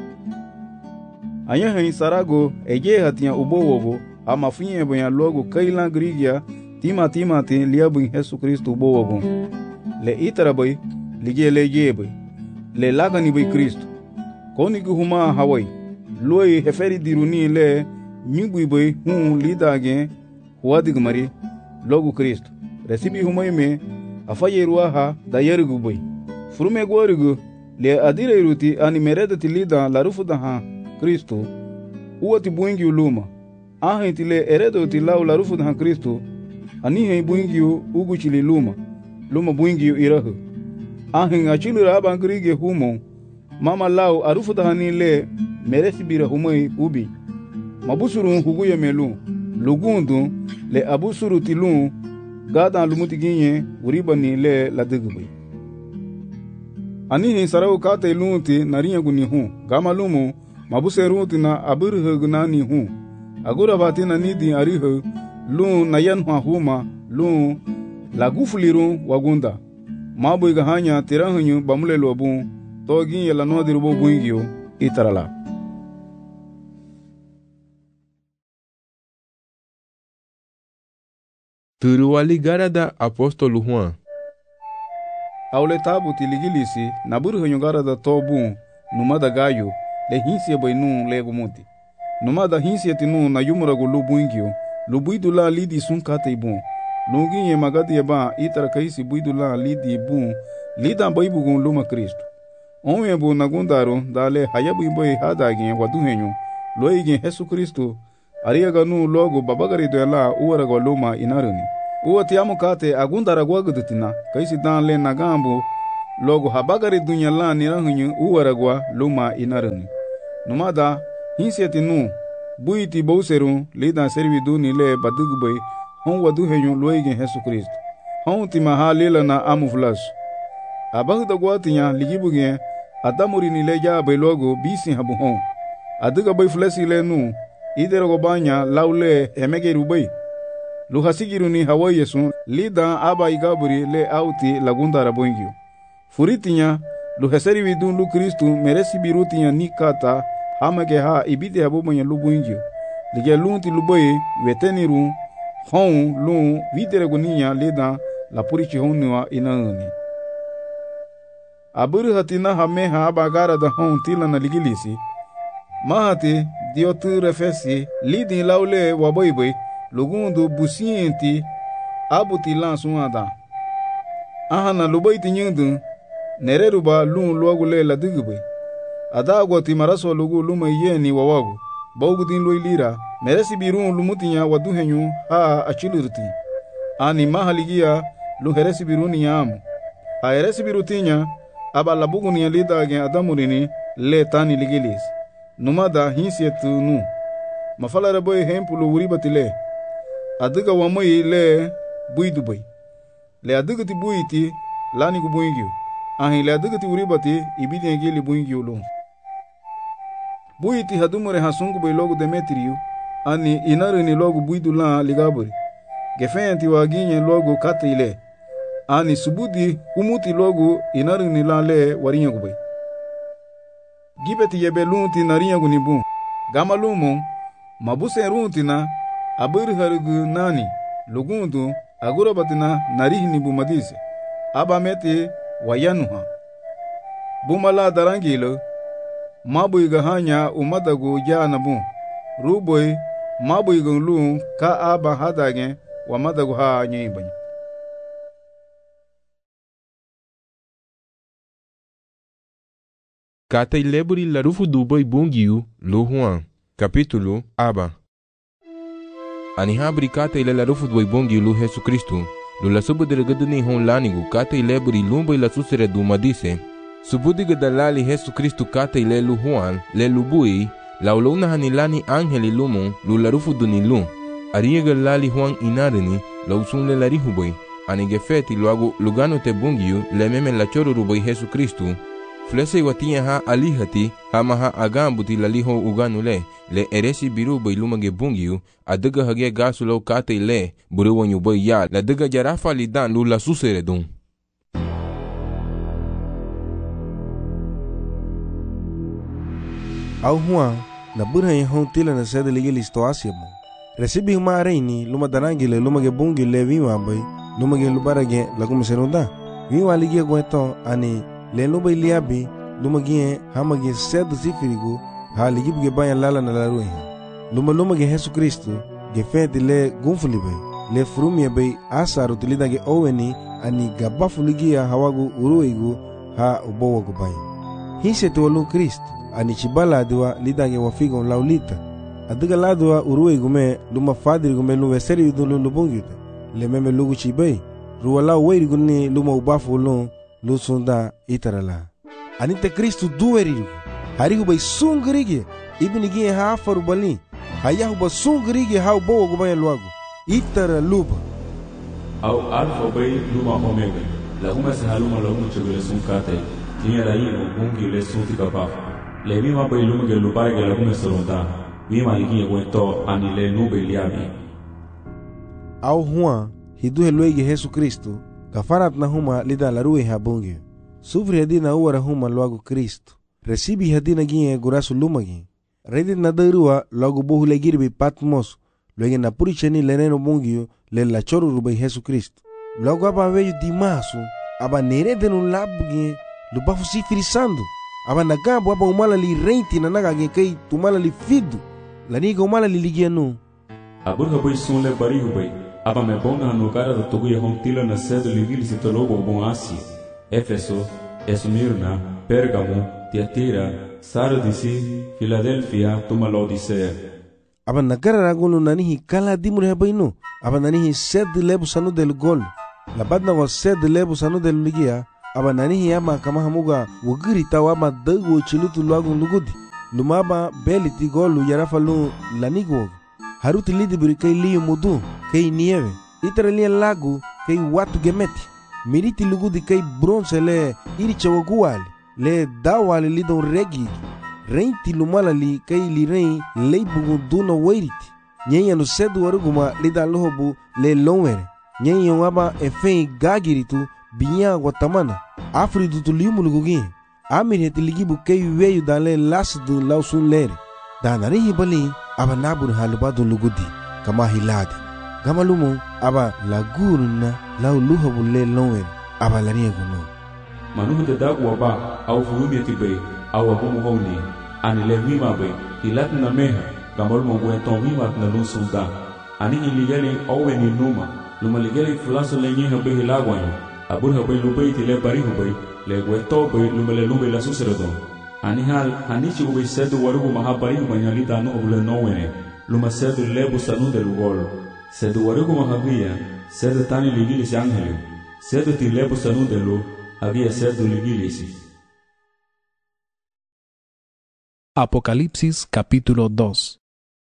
anya hin sarago eje hatia ubowogo ama finye boya logo kaila grigia tima tima te liabu Yesu Kristo ubowogo le itara boy lige le jebe le lagani boy Kristo koni gu huma hawai loy heferi diruni le nyubu boy hu lidage huadig mari logo Kristo resibi huma me afaye ruaha da yergu boy furume gorugu le adire ruti ani mereda tilida la rufuda ha Kristo uati buingi uluma ahe tile eredo tilau la rufuda ha Kristo ani he buingi ugu chili luma luma buingi irahu ahin achilu raba ngrige humo mama lau arufu tahani le meresi bira humoi ubi mabusuru huguye melu lugundu le abusuru tilu gada lumuti ginye uribani le ladigbi ani hin sarau kate lunti nariya guni hu gama lumu mabuseruti na aburu gunani hu agura batina nidi arihu lu nayan huma lu lagufuliru wagunda mabu gahanya tirahunyu bamule lobu togi yala no dirubo buingio itarala Turua ligara da apóstolo Juan. Aule tabu tiligilisi naburu hunyugara da tobu numada gayo le hinsi boinu lego muti numada hinsi tinu na yumura gulu buingio lubuidula lidi sunkate ibun lungi ye magadi yeba itara kaisi buidula lidi bun lida baibugun luma Kristo onwe bu nagundaro dale hayabu boy hadagin waduhenyu loigin Yesu Kristo ariaga nu logo babagari dola uwaraga luma inaruni Uwa tiamo kate agundara guagudutina, kaisi dan le nagambo, logo habagari dunya la nirahunyu uwaragwa luma inaruni. Numada, hinsieti nu, buiti bouseru, lidan servidu ni le badugubay, hon wadu henyu loigen Jesu Kristo. Hon tima ha lila na amuflasu. Abahuda guatinya ligibugen, adamuri ni le jabe logo bisi habu hon. Aduga bay flesi le nu, idero banya laule emegeru bay. Luhasigiru ni hawa yesu, lidan aba igaburi le auti lagundara boingyo. Furitinya, luheseri vidun lu Kristu meresi birutinya ni kata, hamake ha ibite habu manya lu boingyo. Lige lunti lu boy, veteniru, hon lu videre guninya lidan la purichi honua inauni. Aburu hatina hame ha abagara da hon tila na ligilisi. Mahati diotu refesi lidin laule waboiboy lugundu busienti abuti lansuada. Ahana luboiti nyundu nereruba lun luagule la digube. Adagwa timaraso lugu luma yeni wawagu. Baugudin loilira meresi birun lumutinya waduhenyu ha achilurti. Ani mahaligia luheresi biruni yamu. Ha heresi birutinya aba labugu ni alida gen adamurini le tani ligilis. Numada hinsietu nu. Mafala reboy hempulu uribatile. Aduga wamoi le buidubai. Le aduga ti buiti lani kubuingyu. Ahi le aduga ti uribati ibidi ngili buingyu lu. Buiti hadumure hasungu bai logo Demetriu. Ani inarini logo buidu la ligaburi. Gefenti waginye logo kate ile. Ani subudi umuti logo inarini la le warinya kubai. Gibeti yebe lunti narinya gunibu. Gama lumo, mabuse runti na abiri harigu nani, lugundu agura batina narihi ni bumadise. Aba meti wayanuha. Bumala darangilo, mabu igahanya umadagu jana bu. Ruboy, mabu igunlu ka aba hadage wa madagu ha nyibany. Kata ileburi larufu duboy bungiu lu Juan, capítulo aba. Ani habri kata ile larufu duboy bungiu lu Jesu Kristu, lu la subu deregaduni hon lanigu kata ileburi lumboy la susere du madise, subudi gadalali Jesu Kristu kata ile lu Juan, le lubui, la ulona hanilani angeli lumo, lu larufu duni lu, ariye galali Juan inarini, la usun le larihuboy, ani gefeti luagu lugano te bungiu, le meme la choro ruboy Jesu Kristu, Flese watia ha alihati hama ha agambuti laliho uganule le eresi biru bai lumage bungiu adaga hage gasulo kate le buru wanyu bai ya la daga jarafa lidan lu la susere dun. Au Juan na burha ya hon tila na sede ligi listo asiamo. Resibi huma reini luma danangile lumage bungi le viwa bai lumage lubarage lagume serunda. Viwa ligi gweto ani le luba iliabi lumagi hamagi sedu sifirigu ha ligibuge banya lala na laruhe luma lumagi Jesu Kristu gefeti le gunfulibe le frumie bei asaru tilidage oweni ani gabafu ligia hawagu uruigu ha ubowagu banya hise tuwalu Kristu ani chibala adiwa lidage wafigo laulita adiga ladwa uruigu me luma fadirigu me luwe seri udulu lubungyuta le meme lugu chibei ruwala weirigu ni luma ubafu ulun lusunda itarala anite Kristu duweriru harigu bay sungrige ibnigi ha faru bali hayahu ba sungrige ha bo gubaya luagu itara luba au alfa bay luma omega la huma sahaluma la huma chugule sunkate tinya raino bungi le sunti kapa le mima bay luma ge lupare ge la huma salonta mima igi wento ani le nube liabi au huwa hidu helwege Jesu Kristu kafarat na huma lida la ruhe habungi. Sufri hadina uwara huma luagu Kristu. Resibi hadina ginye gurasu lumagi. Redit na darua luagu bohu le girbi Patmos. Luege na puricheni le neno bungiyo le la choru rubai Jesu Kristu. Luagu aba veju dimasu. Aba nere denu labu ginye lubafu sifiri sandu. Aba nagambu aba umala li reinti na naga ginye kai tumala li fidu. La niga umala li ligia nu. Aburga bai sun le barihu bai. Aba me bonga no cara da togu ya hontila na sedo ligili se tolobo bon Asia, Efeso, Esmirna, Pergamo, Tiatira, Sardis, Filadelfia, tuma Laodicea. aba nagara ragunu nanihi kala dimur hebainu aba nanihi sed lebu sanu del gol labadna go sed lebu sanu del ligia aba nanihi ama kama hamuga wugiri tawa ma dago chilutu lagu lugudi lumaba beliti golu yarafalu lanigo haruti lidi buri kai liyo mudu kai nieve itaralia lagu kai watu gemeti miriti lugudi kai bronze le iri chawaguali le dawali lidon regi reinti lumala li kai li rein leibugu duna wairiti nyenya no sedu waruguma lida lohobu le lonwere nyenya waba efei gagiritu binya guatamana afridu tu liumulugugi amir heti ligibu kai weyu dale lasdu lausun lere danari hibali aba nabur halubadu lugudi kama hiladi gamalumu aba laguruna lau luhobu le lonwere aba lania guno manuhu de dagu waba au furumi atibe au wabumu honi ani le wima be ilat na meha gamol mo gwenton wima na lunsunda ani iligeli owe ni numa luma ligeli fulaso le nyeha be hilagwanyo abur ha be lube ti le bari hube le gweto be luma le lube la suseredo ani hal hanichi ube sedu warugu maha bari hube nyali danu obule nowene luma sedu lebu sanu de lugol sedu warugu maha guia sedu tani ligili si angeli sedu ti lebu sanu de lu había sedu ligili si. Apocalipsis capítulo dos.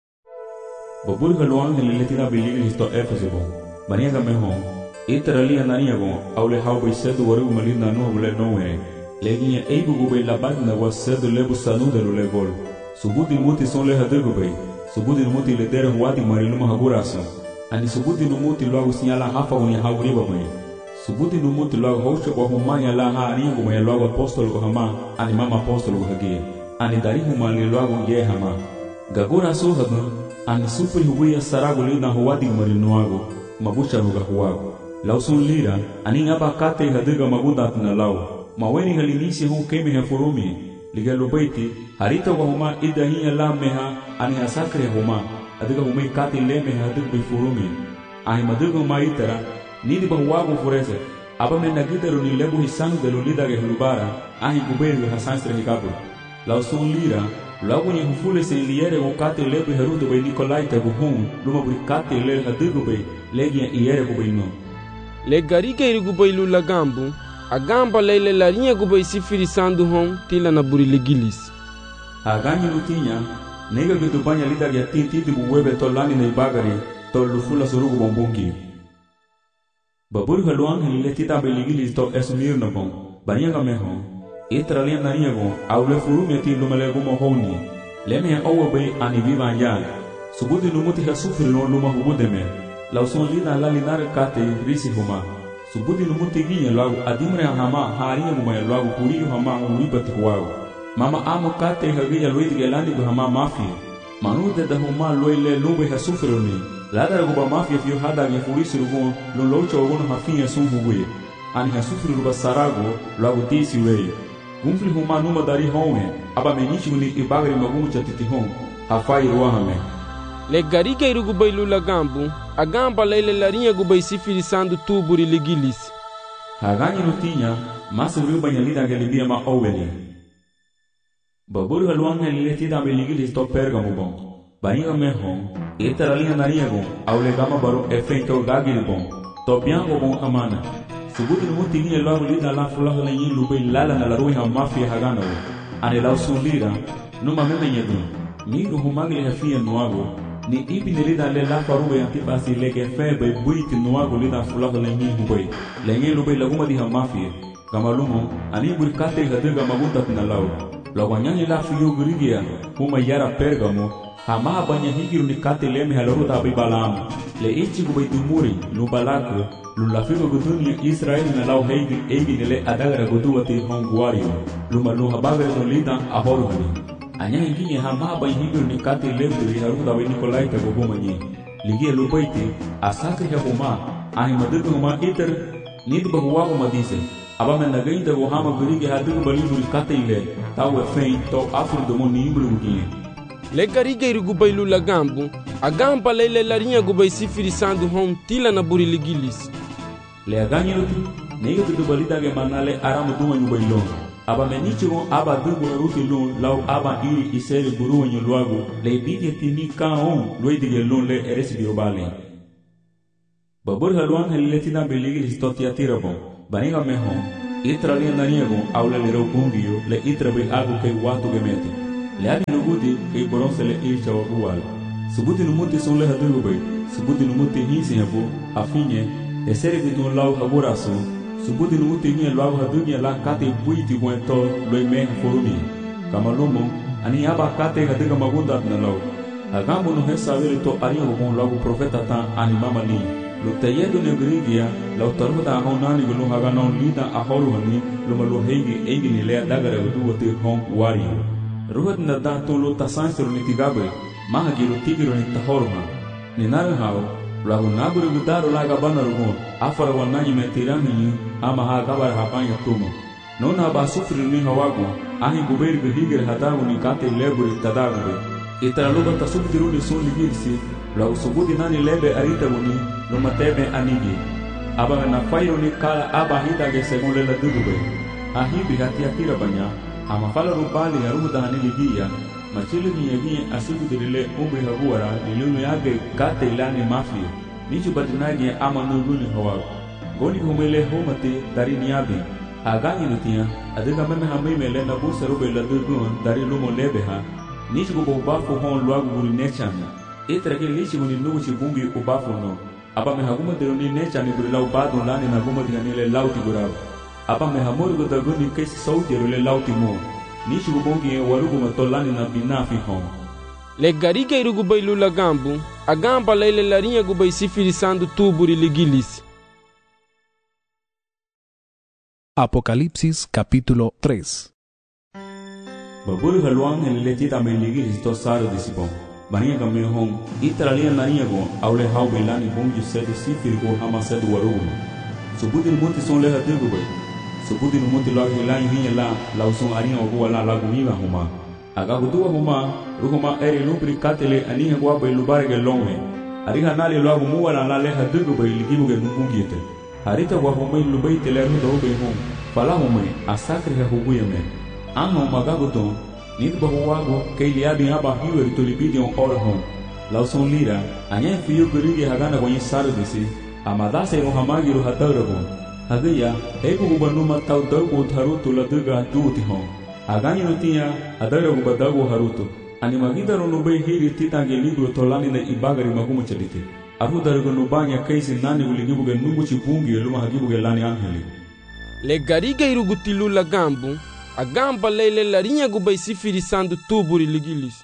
Babur halu ángel le tira biligli sto Éfeso bo. Bania ga meho. Iteralia nania go aule hau be sedu waru malinda no bule noe. Leginya eibu go be labadna wa sedu lebu sanu de le gol. Subudi muti son le hadego be. Subudi muti le dere huati mariluma haguraso. Ani subudi muti logo signala hafa unia hauriba me. Subuti no muti logo hosho kwa humanya la ha ani go me logo apostolo go hama ani mama apostolo go hagia ani dari huma le logo ye hama gagura so hadu ani super huya sarago lina huwadi marinoago mabusha go huago lausun lira ani ngaba kate hadiga maguda na lao maweni halinisi hu kemi ha furumi ligalo baiti harita go huma idahiya la meha ani asakre huma adiga huma kate le meha hadiga bi furumi ai madugo maitara nidi bahuago furese aba me nagidero ni lebu hisanu de lulida ge hulubara ahi guberu hasanstre hikabu la son lira lagu ni hufule se liere go kate lebu herudo be nikolai te go hum luma burikate le hadigo be legi iere go be no le garike iri go be lula gambu agamba lele la rinha go be sifiri sandu hom tila na buri legilis aganyi lutinya nega ge tu banya lida ge tinti de buwebe tolani na ibagari tol lufula surugo bombongi babur haluang hele tita beligili to esmir na bon bania ga meho itralia nania go aule furu meti lumale go mohoni leme owo be ani viva ya subudi lumuti ha sufri no luma hubude me la son lina la linar kate risi huma subudi lumuti ginya lagu adimre hama haria mo ya lagu puri hama uibati huago mama amo kate hagia loidi gelani go hama mafia manu de da huma loile lube ha sufri ni Lada go ba mafia fio hada ge furisi rugo lo locho go no hafinha sunguwe ani ha sufri ruba sarago lago disi we gumfri huma numa dari home aba menichi ni ibagri magumu chatiti home hafai ruahame le garike irugo bailu la gambu agamba lele larinha go bai sifiri sandu tuburi legilis hagani rutinya masu ruba nyalida ge libia ma oweli babur halwange le tida be legilis to pergamo bon Bainga meho, iteralia nariago, aule gama baro efeito gagil bon, to biango bon amana. Subuti muti ni lagu lida la fulaho la yin lube lala na la ruiha mafia hagana we. Ane lau sulira, numa meme nyedu, miru humagli hafia nuago, ni ibi ni lida le la farube antipasi leke febe buiti nuago lida fulaho la yin hube, la yin lube laguma diha mafia. Gamalumo, ani burkate hadiga magunta tina lau. La wanyani la fiyo gurigia, huma yara pergamo, hama banya higiru ni kate leme haloruta api balamu le ichi kubaitu muri lubalaku lulafigo gudunia Israel na lau heigi eigi nile adagara guduwati honguario luma luha bagare no lida ahoruhani anya hingi hama banya higiru ni kate leme haloruta api Nikolai te gohumanyi ligia lupaiti asakri ya huma ahi madudu huma iter nidu bahuwago madise aba men nagainda gohama gurigi hadigu baliburi kate ile tawe fein to afur domo ni imbulu gugie le garike irugo bailu la gambu agamba lele larinha go bai sifiri sandu hom tila na buri legilis le aganyi rutu nega tu balida ge manale aramu duma nyu bailon aba menicho aba dubu haruti lun lau aba iri iseri buru nyo luagu le bidi tini ka on loi dige lun le eresi biobale babur haluan helileti na beligi listoti atirabo baniga meho itra li naniego aula le robungio le itra be algo ke watu gemete le abi nugudi ke boronse le ircha wagual subuti numuti son le hadugo be subuti numuti hisi habu afinye eseri bidun lau haburaso subuti numuti ni lau hadunya la kate buiti buento loi me forumi kamalumo ani aba kate hadiga magunda na lau agamu no hesavele to ario bon lau profeta ta animama li lo tayedo ne grigia lo tarmuda honani gulu hagano lida aholu hani lo malo heigi egi ni le dagara du wote hon wari ruhat na da to lo tasansro ni tigabe mahagi lo tigiro ni tahorma ni nar hao lo naburu gudaro la gabana rugo afara wanani metirani ama ha gabar hapanya tumo nona ba sufri ni hawago ahi guber gihigir hadago ni kate leburi tadago itara lo ta subdiru ni son ligirsi lo subudi nani lebe arita woni lo matebe anigi aba na fayo ni kala aba hida ge según le dugube ahi bihati akira banya ama fala rubali ya ruda hani ligia machili ni yegi asubu dirile umri haguara liluno yage kate ilani mafia nichu badinagi ama nuguni hawa goni humele homate dari niabi agani nutia adiga meme hamai mele na bu serube la dugun dari lumo lebe ha nichu go bafu hon luagu guri nechana etra ke lichi guni nugu chibungi ubafu no apa me haguma deroni necha ni guri lau badu lani na guma digani le lauti gurau apa me hamori go daguni kesi sauti le lauti mo nichi go bongi warugu matolani na binafi hon le gariga irugu bailu la gambu agamba lele larinha go bai sifirisando tuburi ligilis. Apocalipsis capítulo tres. Baburi haluan en leti también ligilis to saro disipon bania game hon italian nania go aule hau belani bon you said sifir go hama said warugu subuti muti son le hadu go subuti muti la hilani hinya la la son aria go la la gumiva huma aga gudua huma ruhuma eri lubri katele ani hwa bai lubarge longwe ariha nali lo agu muwala la le hadu go bai ligibu ge nungungite harita wa huma lubai tele ru do be hum fala huma asakri ha huguyeme amo magabuton nit bahuwago kay liabi aba hiwer to libidi on orhon lauson lira anya fiyo gurigi hagana kwenye saro disi amadase no hamagiru hatarago hagaya eko gubanuma tau dago tharuto laduga tuti hon agani nutia adarago badago haruto ani magidaro no bei hiri titange libro tolani na ibagari magumu chalite afu darago no banya kaisi nani uligibuge nubuchi bungi luma hagibuge lani angeli le gariga irugutilu la gambu agamba lele larinha go bai sifirisando tuburi ligilis.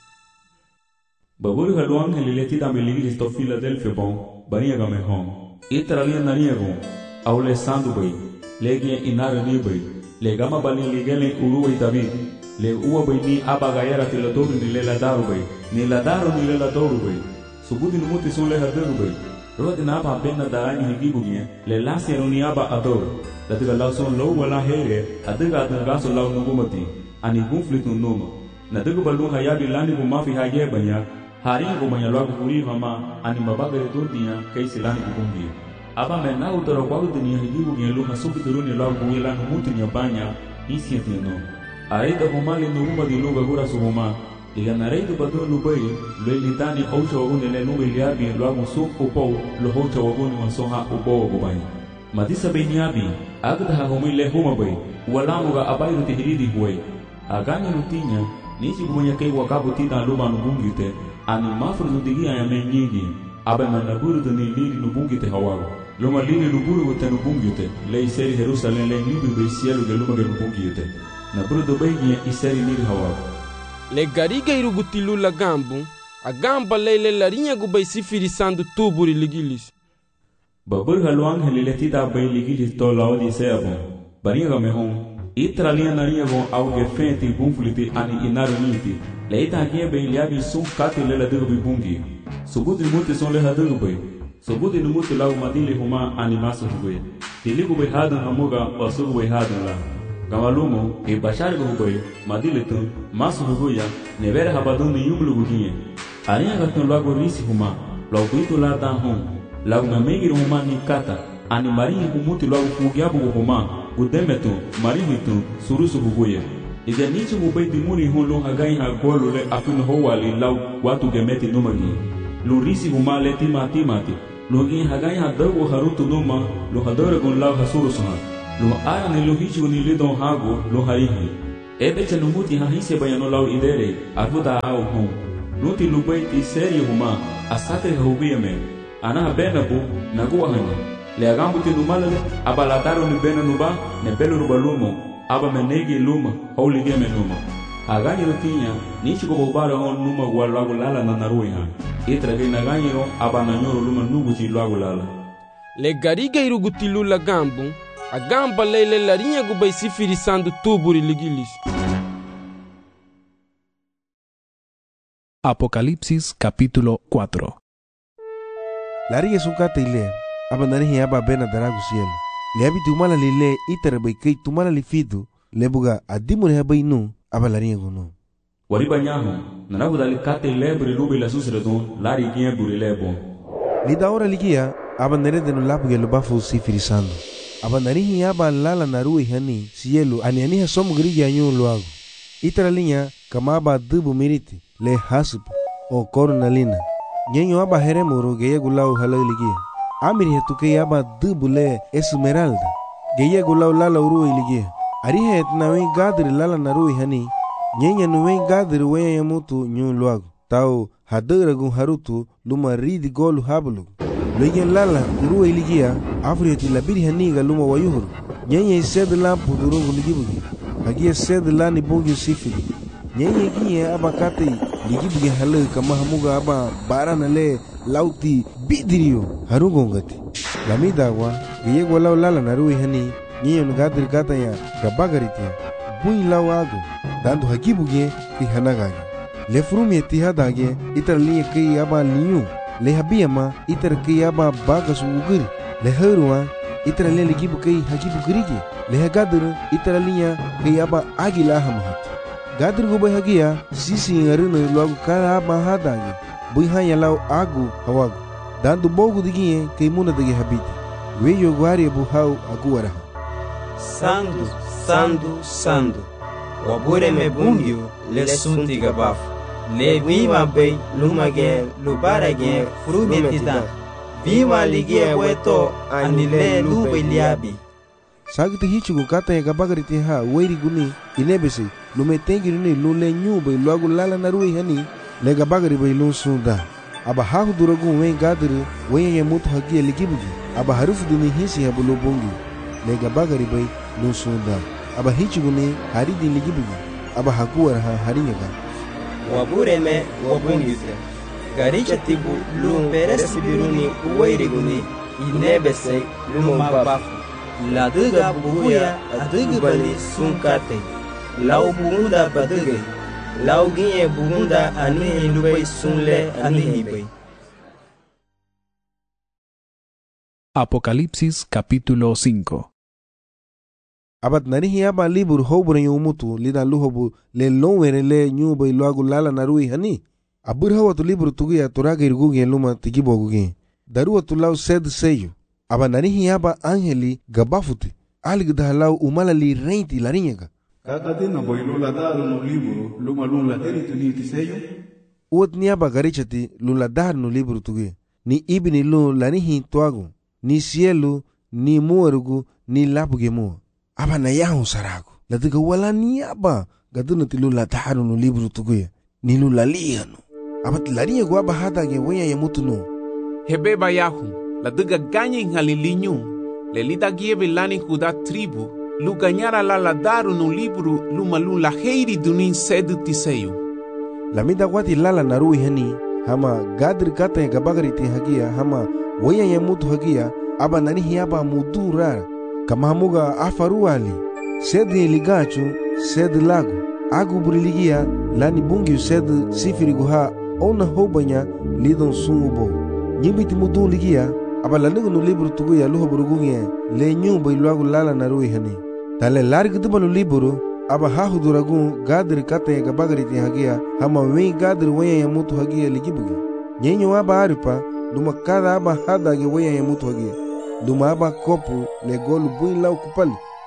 Baburi haluan helileti da ligilis to Philadelphia bon bania game hon italian nania go aule sandu bai legi inara ni bai le gama bali ligele uruwe david le uwa bai ni abagayara tiladoru ni lela daru bai ni la daru ni lela doru bai subudi numuti son le hadaru bai rodi na ba benna darani higibugie le lasero ni aba ador latiga lauson lo wala here adiga adiga so law nugumati ani conflict no noma na diga balu hayabi lani bu mafi haye banya hari go banya lo ko huri mama ani mabagare turdiya kai silani bugungi aba me na utoro kwa dunia higibugie lo hasubi duruni lo ko wala numuti nya banya isi no aida humali nuguma di luga gura suhuma iga nareidu badu lubai lo litani oucha wagune le nubi liabi lo agu su upo lo hocha wagune masoha upo wagubanya madisa beniabi agda ha humile huma bai walamu ga abairu tihiridi huai aganya nutinya nisi gumanya kai wakabu tina luma nubungite ani mafru nudigi ya menyigi abe manaburu dani liri nubungite hawago luma liri nuburu wote nubungite le iseri Jerusalem le libi bai sielu ge luma ge nubungite naburu dubai iseri liri hawago le gariga irugutilu la gambu agamba lele larinha go bai sifirisando tuburi ligilis. Babur haluan helileti da bai ligilis to lao di seabon bania game hon italian nania go auge fenti bunfliti ani inaru niti le ita gie bai liabi sun kati lela dugu bi bungi subudi muti son le hadu bai subudi numuti lau madili huma ani masu huwe tiligu bai hadan hamuga wasugu bai hadan la gamalumo e bashar go bai madili tu masu huya nevere habadun yumlu gugie aria gatun lago risi huma lau bitu la dan hon lau na megiri huma ni kata ani marinha humuti lau fugiabu huma gudemetu marihitu surusu huguye ide nichi gubay dimuri hon lo hagai ha golu le afin howali law watu gemeti numagi lo risi humale timati mati lo gi hagai ha dawo harutu numa lo hadore gon law hasurusu ha lo ara ne lo hichi ni lidon hago lo harihi ebe chenu muti ha hise bayano law idere afuda au hon nuti lubay ti seri huma asate hubiyame ana benabu naguwa hanya le agambuti numala le abalataro ni bena nuba ne pelo rubalumo aba menegi luma holi geme numa agani rutinya nichi ko bobara on numa wala lala na naruiha itra ge naganyiro aba na nyoro luma nugu ti lwago lala le gariga iruguti lula gambu agamba lele larinha gubay sifiri sandu tuburi ligilis. Apocalipsis capítulo cuatro. Larinha sukata ile abanarihi aba bena daragu cielo le abi tumala lile itara bay kay tumala lifidu lebuga adimune habay nu aba larinha gono wari banyaho nanagu dali kate lebre lubi la susredon lari gien buri lebo lida ora ligia aba nerede no labuge lo bafu sifirisando aba narihi aba lala narui hani cielo ani ani somo grigi anyu loago itara linha kama aba dubu miriti le hasp o coronalina nyenyo aba heremoro geya gulau halaligia amiri hetuke aba dubule esmeralda geya gulau lala uru iligia ari het nawe gadri lala narui hani nyenya nuwe gadri we yamutu nyu luago tau hadara gun harutu luma ridi golu hablu legen lala uru iligia afriti labiri hani ga luma wayuhuru nyenya sed lampu durungu ligibugi agia sed lani bongi sifiri nyenya giye aba kate ligibugi halu kama hamuga aba barana le lauti bidrio harugongati lamida wa giye golau lala narui hani nyenya nugadri kata ya gabagaritia bui lawago dando hagibugi ki hanagagi le frumi etihadage itar liye ki aba liyu le habiyama itar ki aba bagasu ugiri le heruwa itar le ligibu ki hagibu girigi le hagadru itar liya ki aba agila hamahat gadru go hagia sisi ngarino logo kara aba hadage bui hanya lau agu hawago dando bogu digie ki muna dage habiti weyo gwari bu hau aguara sandu sandu sandu wabure me bungyu le sunti gabafu le viva bay lumage lubarage frumetida viva ligie weto anile lube liabi sagti hichugo kata ya gabagariti ha weiri guni inebesi lume tengiri ni lule nyube luagu lala narui hani le gabagari bay lun sunda aba hahu duragu wen gadiri wen ye mutu hagia ligibugi aba harufu duni hisi habulu bungi le gabagari bay lun sunda aba hichugo ni haridi ligibugi aba hakuar ha harinyaga wabureme wabungise garicha tibu lum peresi biruni uwairiguni inebese lumumbabafu laduga buhuya adugu bali sunkate lau buhunda baduge lau ginye buhunda anihi lubay sunle anihi bay. Apocalipsis capítulo cinco. abat narihi aba libur hobure yumutu lida luhobu le lonwere le nyuba iluagu lala narui hani abur hawatu libur tugi ya turaga irgugi luma tigibogugi daruwa tulau sed seyo aba narihi aba angeli gabafuti aligda lau umala li reinti larinyega kakati na boilu la daru no liburu luma lula heritu ni tiseyo uot ni aba garichati lula daru no libur tugi ni ibini lu lanihi tuagu ni sielu ni muerugu ni lapuge mua aba na yahu sarago latiga wala ni aba gaduna tilu la taharu no libru tuguya ni lu la liyanu aba tilariya go aba hada ge waya ya mutunu hebeba yahu latiga ganyi ngalilinyu le lida gieve lani kuda tribu lu ganyara la la daru no libru lu malu la heiri dunin sedu tiseyu lamida wati lala narui hani hama gadri kata ya gabagari ti hagia hama waya ya mutu hagia aba nani hiaba mudura kama hamuga afaruali sedi ligachu sedi lagu agu buriligia lani bungi sedi sifiri guha ona hobanya lidon sungubo nyibiti mudun ligia aba lanigu no libru tugu ya luho burugunye le nyumba iluagu lala narui hani tale largi dubanu liburu aba hahu duragun gadri kata ya gabagari ti hagia hama wen gadri waya ya mutu hagia ligibugi nyenyo aba aripa luma kada aba hada ge waya ya mutu hagia luma aba kopu le golu bui lau kupali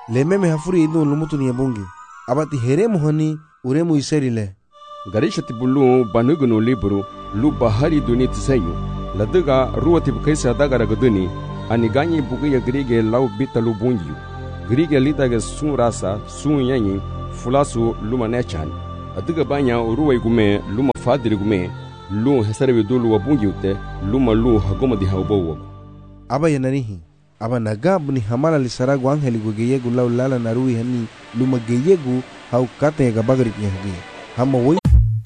Le meme hafuri idun lumutu ni bungi. Abati heremu hani uremu iserile. Garisha tibulu banuguno libru lu bahari duni tisayu. Ladaga ruwa tibkaisa daga ragaduni ani ganyi bugiya grige lau bitalu bungiyu. Grige litaga sun rasa sun yanyi fulasu luma nechan. Adiga banya ruwa igume luma fadiri gume lu hesarwe dulu wa bungiute luma lu hagoma di haubowo. Aba yanarihi. Aba nagab ni hamala li saragu angeli gu geyegu lau lala narui hani luma geyegu hau kate ga bagarit nyahgi. Hama woi.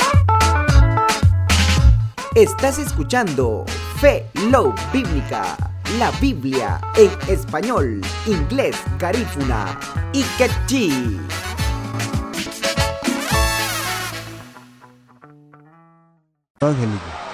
Estás escuchando Fe Love Bíblica, la Biblia en español, inglés, garífuna y quechí. Angelico.